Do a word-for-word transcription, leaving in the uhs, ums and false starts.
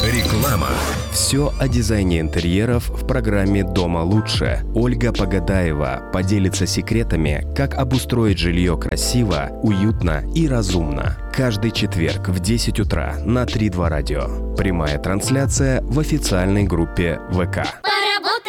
Реклама. Все о дизайне интерьеров в программе «Дома лучше». Ольга Погадаева поделится секретами, как обустроить жилье красиво, уютно и разумно. Каждый четверг в десять утра на три два радио. Прямая трансляция в официальной группе вэ ка.